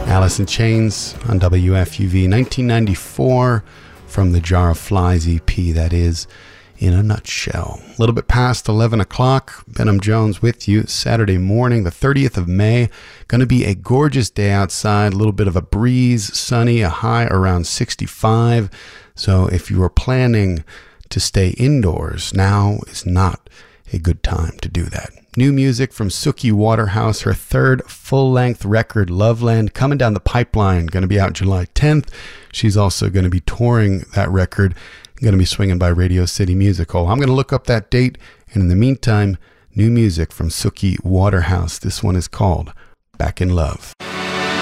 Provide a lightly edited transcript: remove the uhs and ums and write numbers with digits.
Alice in Chains on WFUV 1994 from the Jar of Flies EP, that is, in a nutshell. A little bit past 11 o'clock, Benham Jones with you Saturday morning, the 30th of May. Going to be a gorgeous day outside, a little bit of a breeze, sunny, a high around 65. So if you are planning to stay indoors, now is not a good time to do that. New music from Suki Waterhouse, her third full-length record, Loveland, coming down the pipeline, going to be out July 10th. She's also going to be touring that record, going to be swinging by Radio City Music Hall. I'm going to look up that date, and in the meantime, new music from Suki Waterhouse. This one is called Back in Love.